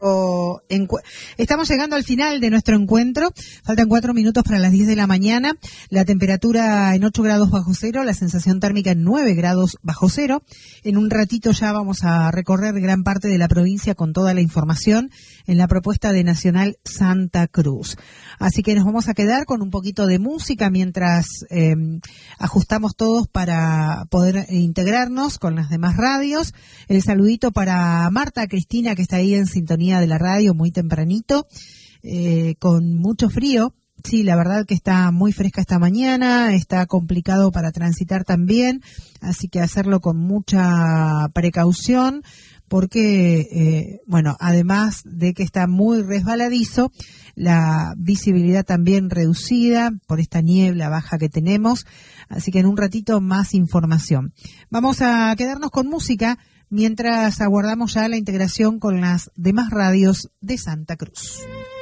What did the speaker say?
Estamos llegando al final de nuestro encuentro. Faltan 4 minutos para las 10 de la mañana. La temperatura en 8 grados bajo cero, la sensación térmica en 9 grados bajo cero. En un ratito ya vamos a recorrer gran parte de la provincia con toda la información en la propuesta de Nacional Santa Cruz. Así que nos vamos a quedar con un poquito de música mientras ajustamos todos para poder integrarnos con las demás radios. El saludito para Marta Cristina, que está ahí en sintonía de la radio muy tempranito, con mucho frío. Sí, la verdad que está muy fresca esta mañana, está complicado para transitar también, así que hacerlo con mucha precaución, porque, además de que está muy resbaladizo, la visibilidad también reducida por esta niebla baja que tenemos, así que en un ratito más información. Vamos a quedarnos con música mientras aguardamos ya la integración con las demás radios de Santa Cruz.